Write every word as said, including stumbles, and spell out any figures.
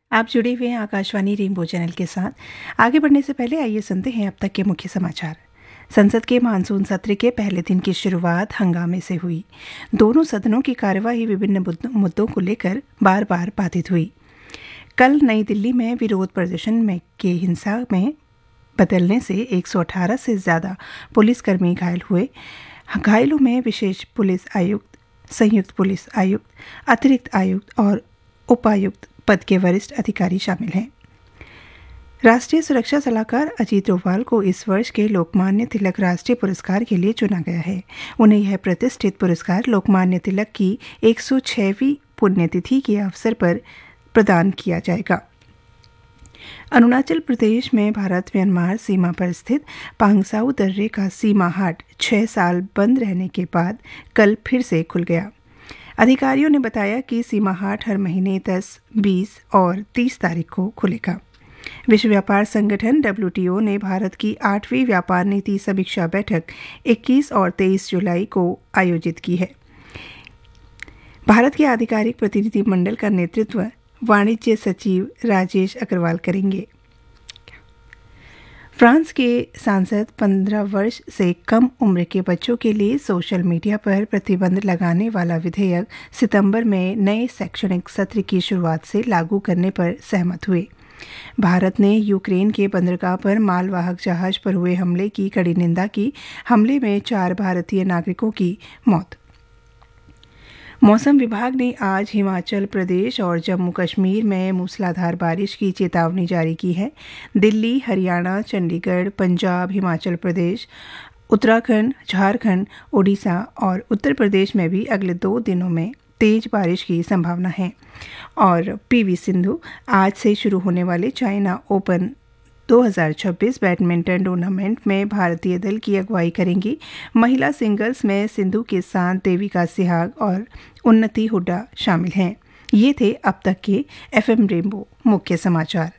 आप जुड़े हुए हैं आकाशवाणी रेनबो चैनल के साथ। आगे बढ़ने से पहले आइए सुनते हैं अब तक के मुख्य समाचार। संसद के मानसून सत्र के पहले दिन की शुरुआत हंगामे से हुई। दोनों सदनों की कार्यवाही विभिन्न मुद्दों को लेकर बार बार बाधित हुई। कल नई दिल्ली में विरोध प्रदर्शन में के हिंसा में बदलने से एक सौ अठारह से ज्यादा पुलिसकर्मी घायल हुए। घायलों में विशेष पुलिस आयुक्त, संयुक्त पुलिस आयुक्त, अतिरिक्त आयुक्त और उपायुक्त पद के वरिष्ठ अधिकारी शामिल हैं। राष्ट्रीय सुरक्षा सलाहकार अजीत डोभाल को इस वर्ष के लोकमान्य तिलक राष्ट्रीय पुरस्कार के लिए चुना गया है। उन्हें यह प्रतिष्ठित पुरस्कार लोकमान्य तिलक की एक सौ छहवीं पुण्यतिथि के अवसर पर प्रदान किया जाएगा। अरुणाचल प्रदेश में भारत म्यांमार सीमा पर स्थित पांगसाउ दर्रे का सीमा हाट छह साल बंद रहने के बाद कल फिर से खुल गया। अधिकारियों ने बताया कि सीमा हाट हर महीने दस, बीस और तीस तारीख को खुलेगा। विश्व व्यापार संगठन डब्ल्यू टी ओ ने भारत की आठवीं व्यापार नीति समीक्षा बैठक इक्कीस और तेईस जुलाई को आयोजित की है। भारत के आधिकारिक प्रतिनिधिमंडल का नेतृत्व वाणिज्य सचिव राजेश अग्रवाल करेंगे। फ्रांस के सांसद पंद्रह वर्ष से कम उम्र के बच्चों के लिए सोशल मीडिया पर प्रतिबंध लगाने वाला विधेयक सितंबर में नए शैक्षणिक सत्र की शुरुआत से लागू करने पर सहमत हुए। भारत ने यूक्रेन के बंदरगाह पर मालवाहक जहाज पर हुए हमले की कड़ी निंदा की। हमले में चार भारतीय नागरिकों की मौत। मौसम विभाग ने आज हिमाचल प्रदेश और जम्मू कश्मीर में मूसलाधार बारिश की चेतावनी जारी की है। दिल्ली, हरियाणा, चंडीगढ़, पंजाब, हिमाचल प्रदेश, उत्तराखंड, झारखंड, ओडिशा और उत्तर प्रदेश में भी अगले दो दिनों में तेज बारिश की संभावना है। और पीवी सिंधु आज से शुरू होने वाले चाइना ओपन दो हज़ार छब्बीस बैडमिंटन टूर्नामेंट में भारतीय दल की अगुवाई करेंगी। महिला सिंगल्स में सिंधु के साथ देविका सिहाग और उन्नति हुड्डा शामिल हैं। ये थे अब तक के एफएम रेनबो मुख्य समाचार।